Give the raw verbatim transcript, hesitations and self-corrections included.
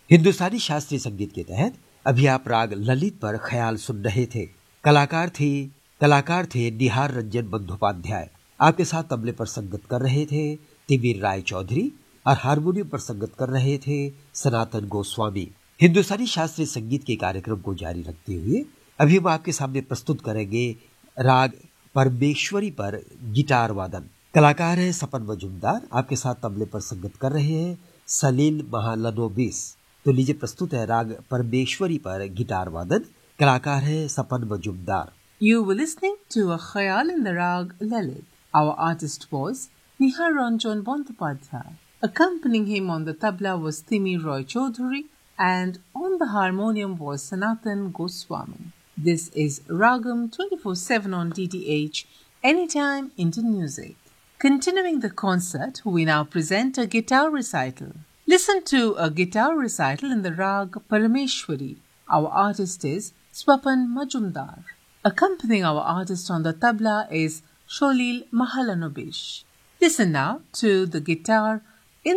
हिंदुस्तानी शास्त्रीय संगीत के तहत अभी आप राग ललित पर ख्याल सुन रहे थे। कलाकार थे कलाकार थे निहार रंजन बंदोपाध्याय। आपके साथ तबले पर संगत कर रहे थे तिमिर राय चौधरी और हारमोनियम पर संगत कर रहे थे सनातन गोस्वामी। हिंदुस्तानी शास्त्रीय संगीत के कार्यक्रम को जारी रखते हुए अभी हम आपके सामने प्रस्तुत करेंगे राग परमेश्वरी पर गिटार वादन। कलाकार है सपन मजुमदार। आपके साथ तबले पर संगत कर रहे हैं सलील महालनोबिस। तो लीजिए प्रस्तुत है राग परमेश्वरी पर गिटार वादन। कलाकार है सपन Majumdar. You were listening to a khayal in the rag Lalit. Our artist was Nihar Ranjan Bandyopadhyay. Accompanying him on the tabla was Timir Roy Chaudhary and on the harmonium was Sanatan Goswami. This is Ragam twenty-four seven on D T H, Anytime Indian Music. Continuing the concert, we now present a guitar recital. Listen to a guitar recital in the rag Parameshwari. Our artist is Swapan Majumdar. Accompanying our artist on the tabla is Sholil Mahalanobish. Listen now to the guitar